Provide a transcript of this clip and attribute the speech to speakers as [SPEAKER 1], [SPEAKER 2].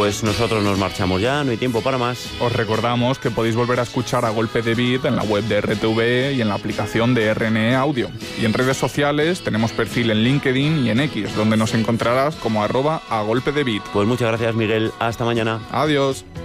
[SPEAKER 1] Pues nosotros nos marchamos ya, no hay tiempo para más.
[SPEAKER 2] Os recordamos que podéis volver a escuchar A Golpe de Beat en la web de RTV y en la aplicación de RNE Audio. Y en redes sociales tenemos perfil en LinkedIn y en X, donde nos encontrarás como @agolpedebeat.
[SPEAKER 1] Pues muchas gracias, Miguel. Hasta mañana.
[SPEAKER 2] Adiós.